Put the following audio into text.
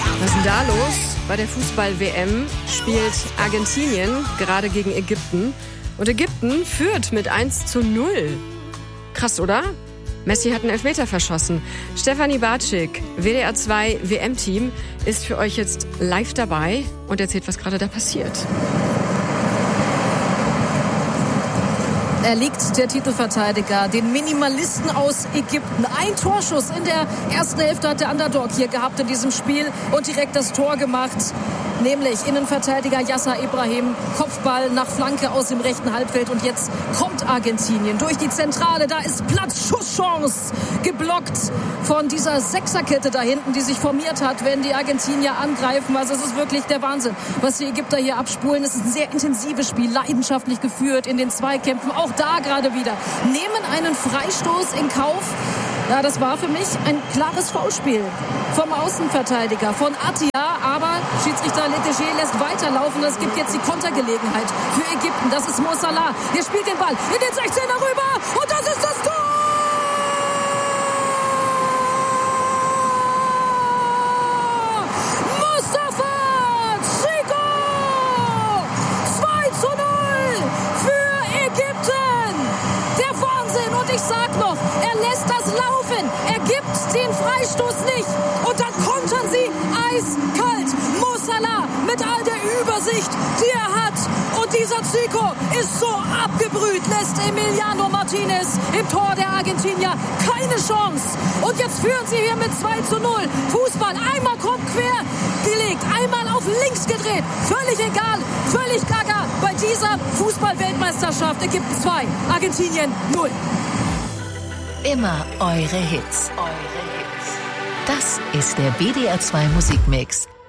Was ist denn da los? Bei der Fußball-WM spielt Argentinien gerade gegen Ägypten. Und Ägypten führt mit 1:0. Krass, oder? Messi hat einen Elfmeter verschossen. Stefanie Bartschik, WDR 2 WM-Team, ist für euch jetzt live dabei und erzählt, was gerade da passiert. Er liegt, der Titelverteidiger, den Minimalisten aus Ägypten. Ein Torschuss in der ersten Hälfte hat der Underdog hier gehabt in diesem Spiel und direkt das Tor gemacht. Nämlich Innenverteidiger Yasser Ibrahim, Kopfball nach Flanke aus dem rechten Halbfeld. Und jetzt kommt Argentinien durch die Zentrale. Da ist Platz, Schusschance, geblockt von dieser Sechserkette da hinten, die sich formiert hat, wenn die Argentinier angreifen. Also es ist wirklich der Wahnsinn, was die Ägypter hier abspulen. Es ist ein sehr intensives Spiel, leidenschaftlich geführt in den Zweikämpfen. Auch da gerade wieder. Nehmen einen Freistoß in Kauf. Ja, das war für mich ein klares Foulspiel vom Außenverteidiger, von Attia. Aber Schiedsrichter Letegé lässt weiterlaufen. Es gibt jetzt die Kontergelegenheit für Ägypten. Das ist Mo Salah. Der spielt den Ball in den 16er rüber. Und das ist das Tor! Mustafa Zico! 2:0 für Ägypten. Der Wahnsinn. Und ich sag noch, er lässt das laufen. Er gibt den Freistoß nicht. Und dann kontern sie eiskalt. Mo Salah mit all der Übersicht, die er hat. Und dieser Zico ist so abgebrüht, lässt Emiliano Martinez im Tor der Argentinier keine Chance. Und jetzt führen sie hier mit 2:0. Fußball einmal kommt quer gelegt, einmal auf links gedreht. Völlig egal, völlig gaga bei dieser Fußball-Weltmeisterschaft. Ägypten 2, Argentinien 0. Immer eure Hits. Das ist der WDR 2 Musikmix.